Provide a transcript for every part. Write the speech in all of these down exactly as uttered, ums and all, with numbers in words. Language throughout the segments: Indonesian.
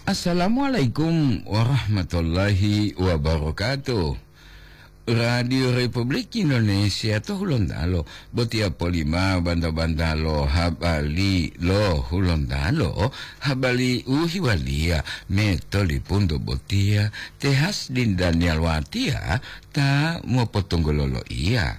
Assalamualaikum warahmatullahi wabarakatuh. Radio Republik Indonesia to Hulondalo botia polima banda-banda lo habali lo Hulondalo habali uhiwalia metoli pundo botia tehas din Daniel Watia ta mo potonggololo iya.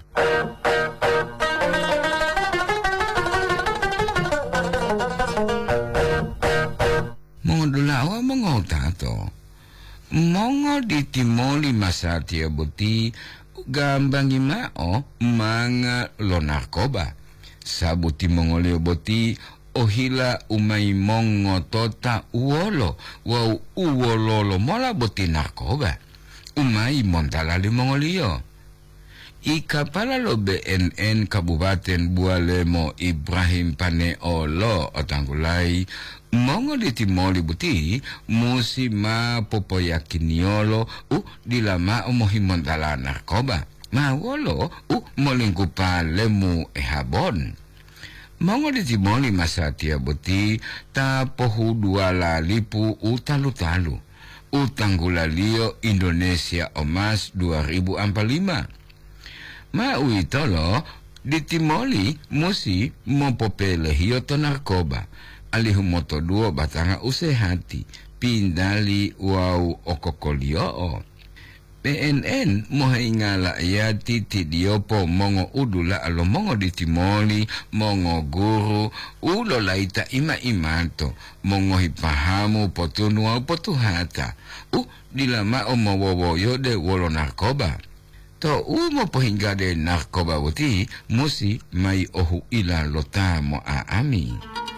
Mongodulawa mongotato mongo ditimoli masatia buti gambangi mao manga lo narkoba sabuti mongolio boti ohila umai mongo tota uolo wau uololo mola boti narkoba umai montalali mongolio ikapala lo B N N Kabupaten Bualemo Ibrahim Paneolo otanggulai mongo ditimoli buti musi ma popoyakiniolo u dilama umohimon dala narkoba mawolo u molingkupa lemu ehabon mongo ditimoli masatia buti ta pohu dua lalipu utalu-talu utanggulalio Indonesia Omas dua ribu empat puluh lima ma uitolo ditimoli musi mopopele hiyoto narkoba alihu moto duo batanga usehati pindali wau okokolio P N N mohaingala yati tidiopo mongo udula alo mongo ditimoli mongo guru ulo laita ima imanto mongo hipahamu potunua potuhata u dilama omowowoyo de wolo narkoba to umo pohingga de narkoba wuti musi mai ohu ila lotamo aami.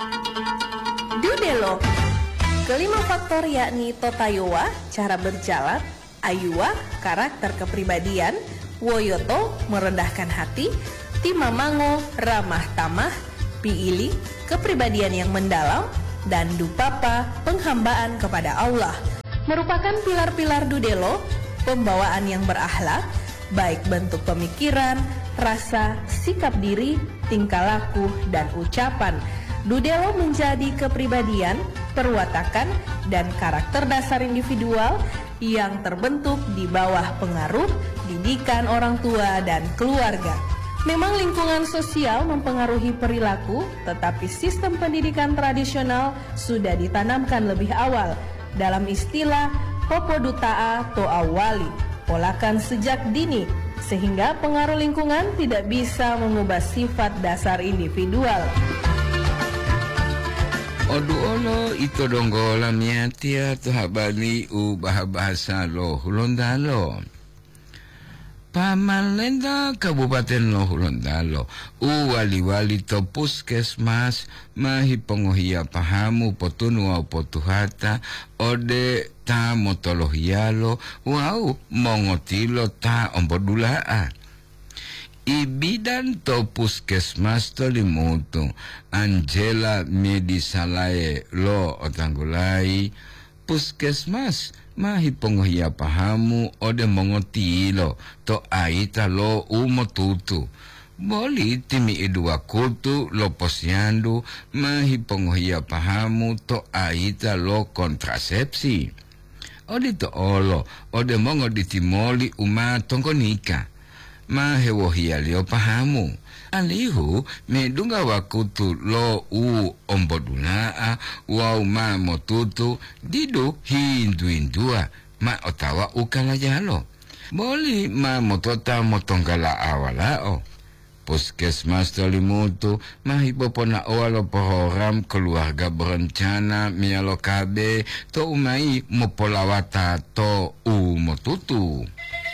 Dudelo. Kelima faktor yakni totayowa, cara berjalan, ayuwa, karakter kepribadian, woyoto, merendahkan hati, timamango, ramah tamah, piili, kepribadian yang mendalam, dan dupapa, penghambaan kepada Allah. Merupakan pilar-pilar Dudelo, pembawaan yang berakhlak, baik bentuk pemikiran, rasa, sikap diri, tingkah laku, dan ucapan. Dudelo menjadi kepribadian, perwatakan, dan karakter dasar individual yang terbentuk di bawah pengaruh didikan orang tua dan keluarga. Memang lingkungan sosial mempengaruhi perilaku, tetapi sistem pendidikan tradisional sudah ditanamkan lebih awal dalam istilah Popodutaa to Awali, polakan sejak dini, sehingga pengaruh lingkungan tidak bisa mengubah sifat dasar individual. Oduolo ito donggola miatia to habali u bahasa lo Hulondalo. Pamalenda Kabupaten lo Hulondalo u wali-wali to puskesmas mahipongohia pahamu potunua potuhata ode ta motolohialo wau mongotilo ta ombodulaa ibidan to puskesmas to limutu Angela Medisalae lo otanggulai puskesmas mahipongohia pahamu ode mongotilo to aita lo umotutu boli timi idua kutu lo posyandu mahipongohia pahamu to aita lo kontrasepsi ode to olo ode mongo ditimoli uma tongkonika mahewohia lio pahamu alihu medunga wakutu lo u ombodunaa wau ma motutu didu hindu-hindua ma otawa ukala jalo boli ma motota motonggala awalao puskesmas tolimutu mahipopona owalo program keluarga berencana mialo kabe to umai mopolawata to u motutu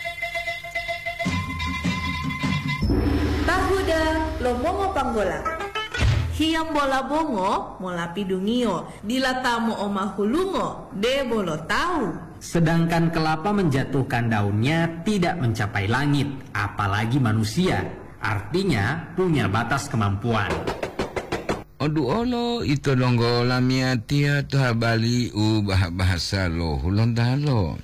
Lomongo panggola Hiam bola bongo mola pidungio dilatamo oma hulungo de bolo tahu. Sedangkan kelapa menjatuhkan daunnya tidak mencapai langit, apalagi manusia. Artinya punya batas kemampuan. Odu olo ito donggo lamiatia tuhabali u bahasa lo Hulondalo.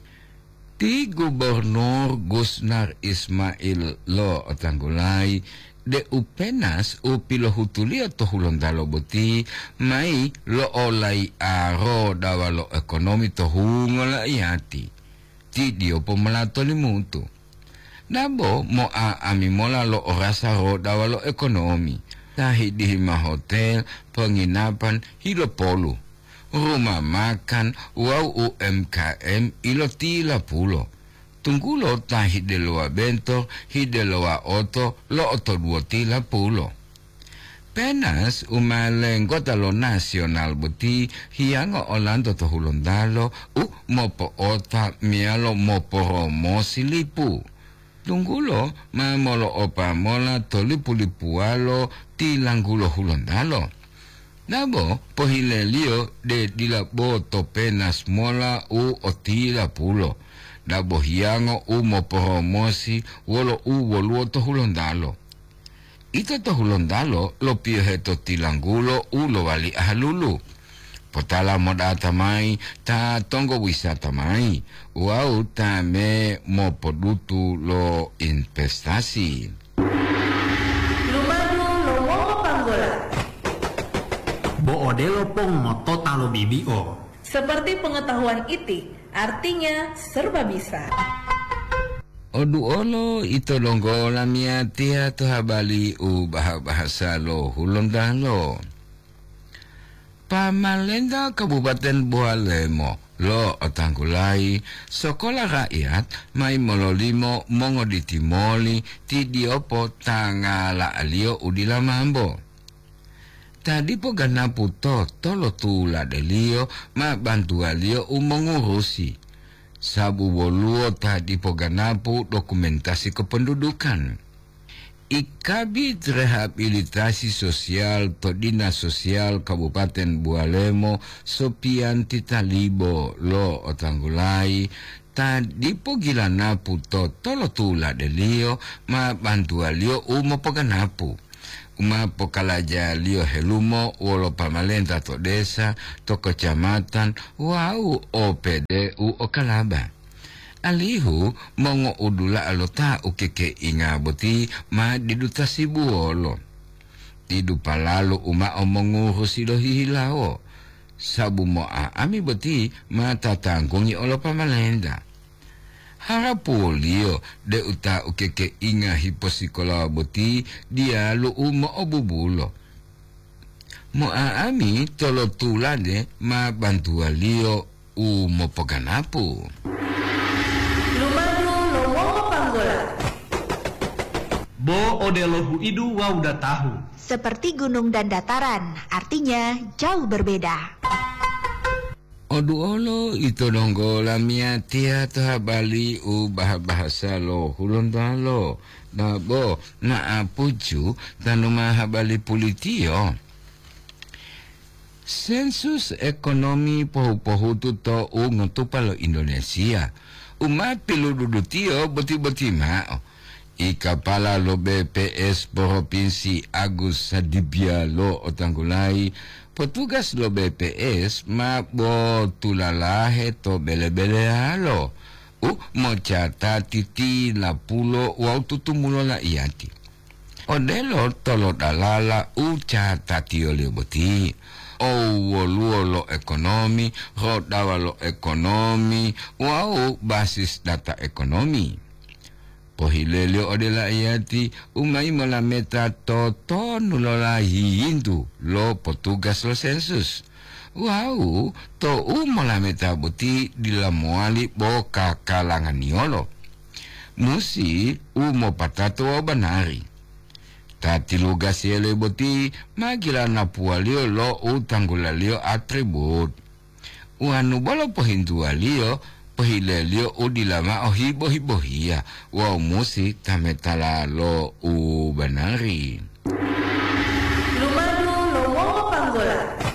Ti Gubernur Gusnar Ismail lo otanggulai de upenas u pilo hutulio to hulondalo boti mai lo olai aro dawalo ekonomi to hungola iati ti dio pomalato limutu nabo mo a ami mola lo orasa ro dawalo ekonomi tahi di hima hotel penginapan hilo polu rumah makan wow U M K M ilo tila pulo tunggulo tahi de loa bento hide loa oto lo oto dua tila pulo penas umaleng kota lo nasional buti hiango olando to hulondalo u mopo ota mialo mopo romo silipu tunggulo mamolo opa mola to lipu lipualo tilanggulo hulondalo nabo pohilelio de dilabo to penas mola u otila pulo dabo hiango u moporomosi wolo u woluo to hulondalo ito to hulondalo lo piohe to tilangulo u lo wali ahalulu potala moda tamai ta tongo wisata mai wau ta me mopodutu lo investasi Lumadu lo mongo panggola. Bo odelo pong moto talo bibio. Seperti pengetahuan itik, artinya serba bisa. Odu olo ito longo lamia tia to habali u bahasa lo hulondalo. Pamalenda Kabupaten Bualemo lo otanggulai sekolah rakyat mai mololimo mongo ditimoli ti diopo tangala alio udila mambo. Tadi po ganapu to tolo tula delio ma bantu alio umongurusi. Sabu boluo tadi po ganapu dokumentasi kependudukan. Ikabit Rehabilitasi Sosial to Dinas Sosial Kabupaten Bualemo Sopian Titalibo lo otanggulai tadi po gilanapu to tolo tula delio ma bantu alio umo po ganapu. Uma pokalaja lio helumo wolo pamalenta to desa to kecamatan wau O P D u okalaba alihu mongo udula alota ukeke inga boti ma didutasi buolo tidu palalu uma omongu hosilo hihilao sabu moa ami boti ma tatangkungi olo pamalenta harapu lio de uta ukeke inga hiposikola boti dia lu umo obubulo mo ami tolo tulade ma bantua lio umo poganapu Lumadu lo mongo panggola. Bo odelo hu idu wa udah tahu. Seperti gunung dan dataran, artinya jauh berbeda. Odu olo ito nonggo lamia tia taha bali u bahasa lo hulondalo na bo na apuju tanuma habali politio sensus ekonomi pohu-pohu tuto u ngotupalo Indonesia uma pilu dudutio boti-boti mao ikapala lo B P S Provinsi Agus Sadibia lo otanggulai petugas lo B P S ma bo tulalahe to bele-bele halo u mo cata titi la pulo wau tutumulo la iati odelo tolo dalala u cata tiole boti o woluo lo ekonomi ro dawa lo ekonomi wau basis data ekonomi pohilelio odela iati umai mola meta toto nulola hindu lo petugas lo sensus wau to umola meta buti dilamuali bo kakalangan niolo musi umo patato banari tati lugas yele buti magila napualio lo utanggulalio atribut uanu bolo pohindualio pohilelio udilama ohibo hibohia wa musi tametala lo u banari Lumadu lo mongo panggola.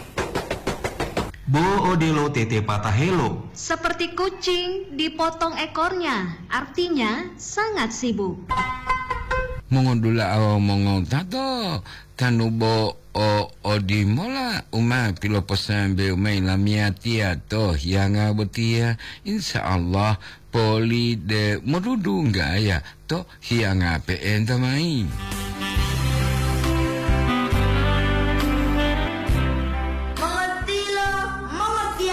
Bo odelo tete patahelo. Seperti kucing dipotong ekornya, artinya sangat sibuk. mongondula awo mongong tato tanubo o odimola uma piloposambe umay lamia tia to hianga betia insyaallah poli de modudunga ya to hianga pe entamai